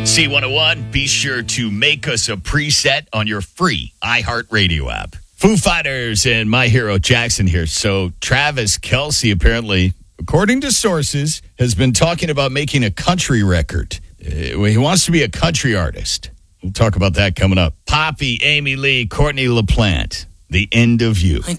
C101, be sure to make us a preset on your free iHeartRadio app. Foo Fighters and My Hero Jackson here. So Travis Kelce apparently, according to sources, has been talking about making a country record. He wants to be a country artist. We'll talk about that coming up. Poppy, Amy Lee, Courtney LaPlante, The End of You. I